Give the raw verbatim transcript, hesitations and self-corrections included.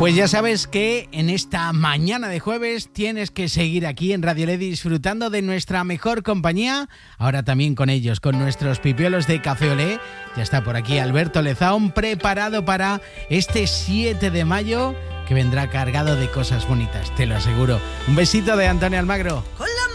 Pues ya sabes que en esta mañana de jueves tienes que seguir aquí en Radio Ledi disfrutando de nuestra mejor compañía. Ahora también con ellos, con nuestros pipiolos de Café Olé. Ya está por aquí Alberto Lezaun, preparado para este siete de mayo, que vendrá cargado de cosas bonitas, te lo aseguro. Un besito de Antonio Almagro.